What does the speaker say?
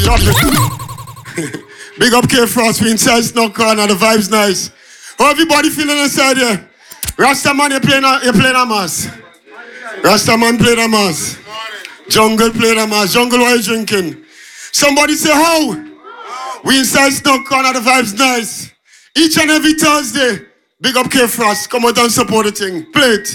Drop it. Big up K Frost, we inside Snow Corner, the vibe's nice. How everybody feeling inside here? Rastaman, you playing a mass. Rastaman playing a mass. Jungle playing a mass. Jungle, what are you drinking? Somebody say how? We inside Snow Corner, the vibe's nice. Each and every Thursday, big up K Frost, come out and support the thing. Play it.